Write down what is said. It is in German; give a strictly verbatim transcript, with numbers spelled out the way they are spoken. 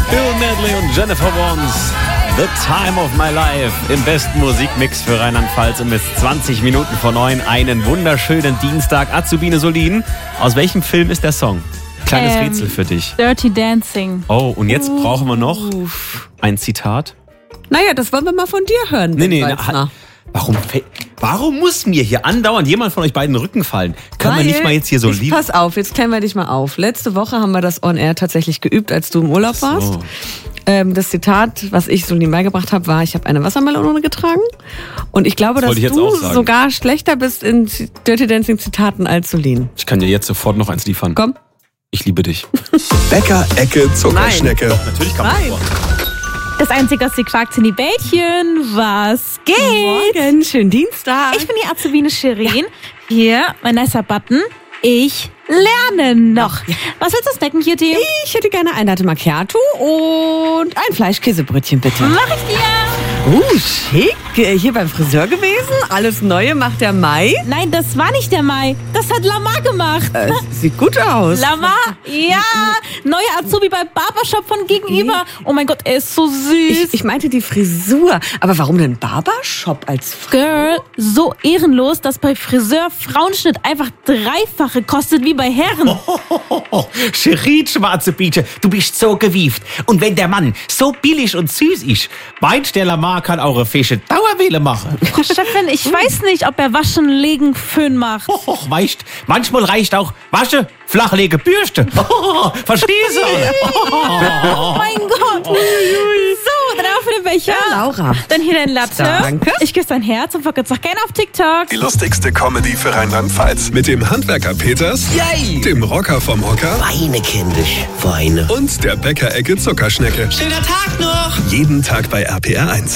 Bill Medley und Jennifer Warnes. The Time of My Life im besten Musikmix für Rheinland-Pfalz um bis zwanzig Minuten vor neun. Einen wunderschönen Dienstag. Azubine Solin, aus welchem Film ist der Song? Kleines ähm, Rätsel für dich. Dirty Dancing. Oh, und jetzt uh. brauchen wir noch ein Zitat. Naja, das wollen wir mal von dir hören. Nee, nee, na, warum, warum muss mir hier andauernd jemand von euch beiden den Rücken fallen? Können Weil, wir nicht mal jetzt hier so lieb... Pass auf, jetzt klären wir dich mal auf. Letzte Woche haben wir das On Air tatsächlich geübt, als du im Urlaub warst. So. Ähm, das Zitat, was ich Solin beigebracht habe, war, ich habe eine Wassermelone getragen. Und ich glaube, das dass ich du sogar schlechter bist in Dirty Dancing Zitaten als Solin. Ich kann dir jetzt sofort noch eins liefern. Komm. Ich liebe dich. Bäcker, Ecke, Zuckerschnecke. Doch, natürlich kann man Nein. Das Einzige, was sie quakt, sind die Bällchen. Was geht? Morgen, schönen Dienstag. Ich bin die Azubine Shirin. Ja. Hier, mein nicer Button. Ich lerne noch. Ja. Was willst du snacken hier, Tim? Ich hätte gerne ein Latte Macchiato und ein Fleischkäsebrötchen, bitte. Mach ich dir. Uh, schick. Hier beim Friseur gewesen. Alles Neue macht der Mai. Nein, das war nicht der Mai. Das hat Lamar gemacht. Äh, sieht gut aus. Lamar? Ja. Neuer Azubi beim Barbershop von gegenüber. Oh mein Gott, er ist so süß. Ich, ich meinte die Frisur. Aber warum denn Barbershop als Frau? Girl, so ehrenlos, dass bei Friseur Frauenschnitt einfach dreifache kostet wie bei Herren. Oh, oh, oh, oh. Shirin, schwarze Biete, du bist so gewieft. Und wenn der Mann so billig und süß ist, meint der Lamar kann eure Fische Dauerwähle machen. Frau Steffen, ich weiß nicht, ob er Waschen, Legen, Föhn macht. Oh, oh, weißt, manchmal reicht auch Wasche, Flachlege, Bürste. Oh, verstehst du? Oh mein Gott. So, dann auch für den Becher. Ja, Laura. Dann hier dein Latte. Danke. Ich küsse dein Herz und folge jetzt auch gerne auf TikTok. Die lustigste Comedy für Rheinland-Pfalz. Mit dem Handwerker Peters, Yay. dem Rocker vom Hocker Weine, kindisch, Weine. und der Bäcker-Ecke Zuckerschnecke. Schöner Tag noch. Jeden Tag bei R P R eins.